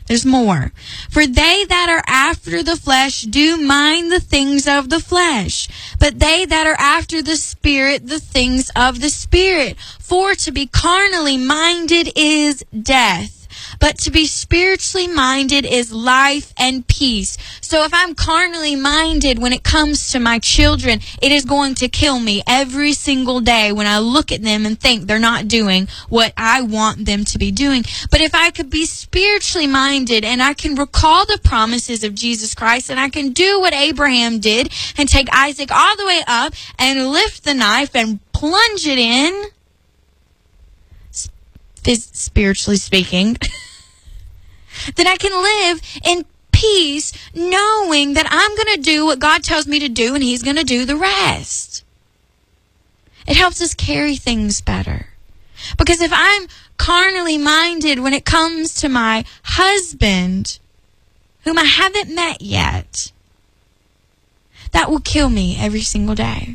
There's more. For they that are after the flesh do mind the things of the flesh, but they that are after the Spirit, the things of the Spirit. For to be carnally minded is death, but to be spiritually minded is life and peace. So if I'm carnally minded when it comes to my children, it is going to kill me every single day when I look at them and think they're not doing what I want them to be doing. But if I could be spiritually minded and I can recall the promises of Jesus Christ and I can do what Abraham did and take Isaac all the way up and lift the knife and plunge it in, spiritually speaking, then I can live in peace knowing that I'm going to do what God tells me to do and He's going to do the rest. It helps us carry things better. Because if I'm carnally minded when it comes to my husband, whom I haven't met yet, that will kill me every single day.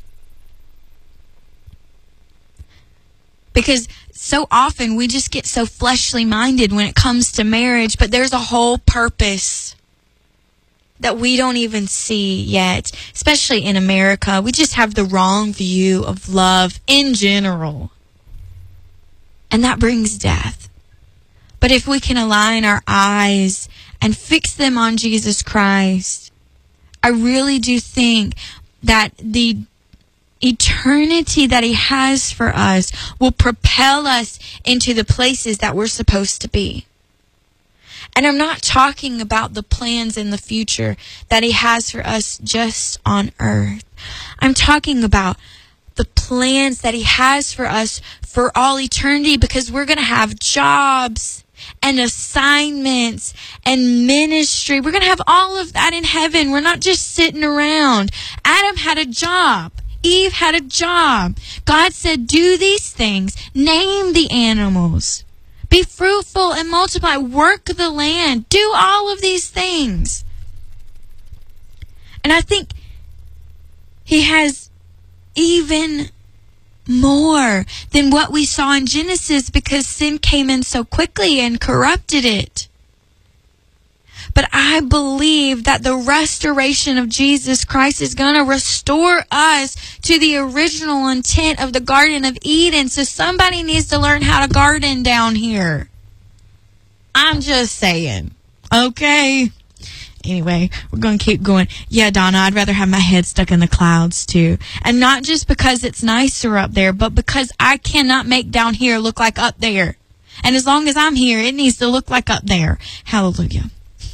Because so often we just get so fleshly minded when it comes to marriage, but there's a whole purpose that we don't even see yet, especially in America. We just have the wrong view of love in general. And that brings death. But if we can align our eyes and fix them on Jesus Christ, I really do think that the eternity that He has for us will propel us into the places that we're supposed to be. And I'm not talking about the plans in the future that He has for us just on earth. I'm talking about the plans that He has for us for all eternity, because we're going to have jobs and assignments and ministry. We're going to have all of that in heaven. We're not just sitting around. Adam had a job. Eve had a job. God said, do these things. Name the animals. Be fruitful and multiply. Work the land. Do all of these things. And I think He has even more than what we saw in Genesis, because sin came in so quickly and corrupted it. But I believe that the restoration of Jesus Christ is going to restore us to the original intent of the Garden of Eden. So somebody needs to learn how to garden down here. I'm just saying. Okay. Anyway, we're going to keep going. Yeah, Donna, I'd rather have my head stuck in the clouds too. And not just because it's nicer up there, but because I cannot make down here look like up there. And as long as I'm here, it needs to look like up there. Hallelujah.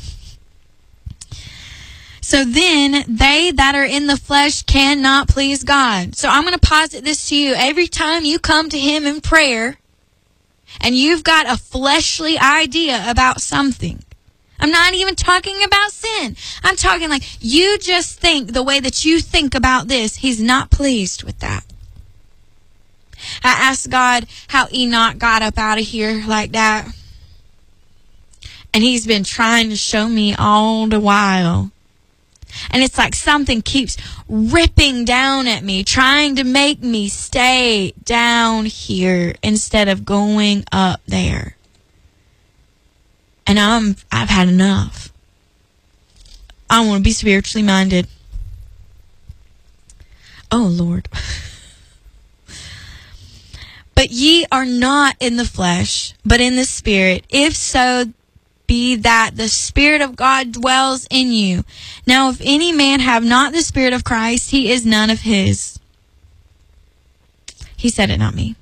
So then, they that are in the flesh cannot please God. So I'm going to posit this to you. Every time you come to Him in prayer, and you've got a fleshly idea about something, I'm not even talking about sin. I'm talking like you just think the way that you think about this, He's not pleased with that. I asked God how Enoch got up out of here like that. And He's been trying to show me all the while. And it's like something keeps ripping down at me, trying to make me stay down here instead of going up there. And I've had enough. I want to be spiritually minded. Oh, Lord. But ye are not in the flesh, but in the Spirit, if so be that the Spirit of God dwells in you. Now, if any man have not the Spirit of Christ, he is none of His. He said it, not me.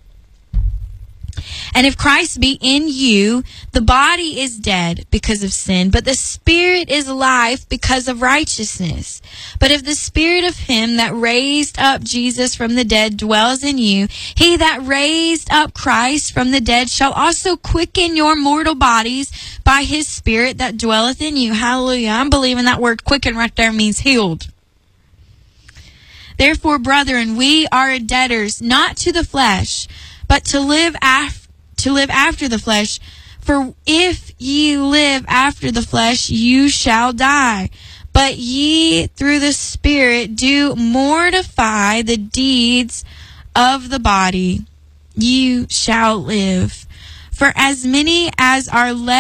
And if Christ be in you, the body is dead because of sin, but the Spirit is life because of righteousness. But if the Spirit of Him that raised up Jesus from the dead dwells in you, He that raised up Christ from the dead shall also quicken your mortal bodies by His Spirit that dwelleth in you. Hallelujah. I'm believing that word quicken right there means healed. Therefore, brethren, we are debtors, not to the flesh, but to live after the flesh. For if ye live after the flesh, you shall die. But ye through the Spirit do mortify the deeds of the body, you shall live. For as many as are led